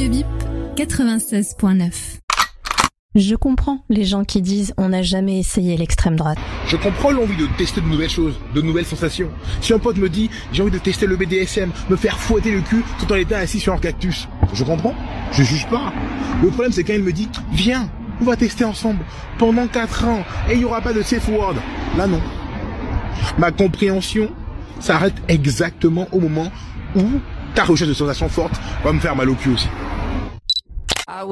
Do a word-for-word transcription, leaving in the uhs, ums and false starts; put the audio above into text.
Radio Bip quatre-vingt-seize point neuf. Je comprends les gens qui disent on n'a jamais essayé l'extrême droite. Je comprends l'envie de tester de nouvelles choses, de nouvelles sensations. Si un pote me dit j'ai envie de tester le B D S M, me faire fouetter le cul tout en étant assis sur un cactus, je comprends, je juge pas. Le problème c'est quand il me dit viens, on va tester ensemble pendant quatre ans et il n'y aura pas de safe word. Là non. Ma compréhension s'arrête exactement au moment où ta recherche de sensations fortes va me faire mal au cul aussi.